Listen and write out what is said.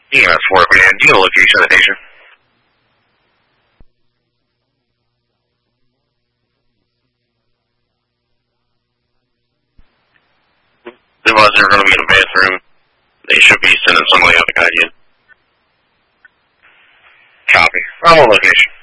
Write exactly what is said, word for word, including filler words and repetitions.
E M S four, man. Do you know the location of the patient? Otherwise, they're going to be in the bathroom. They should be sending somebody out to guide you. Copy. I'm on location.